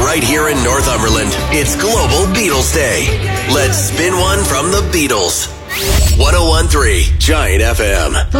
right here in Northumberland. It's Global Beatles Day. Let's spin one from the Beatles. 101.3 Giant FM.